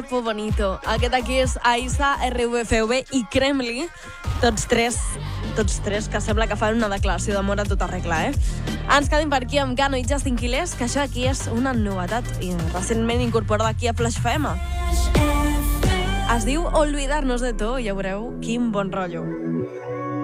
Cuerpo Bonito. Aquest aquí és Aisa, RVFV i Kremli, tots tres, que sembla que fan una declaració d'amor a tota regla, Ens quedem per aquí amb Gano i Justin Quiles, que això aquí és una novetat i recentment incorporada aquí a Flash FM. Es diu Olvidarnos de todo, ja veureu quin bon rotllo.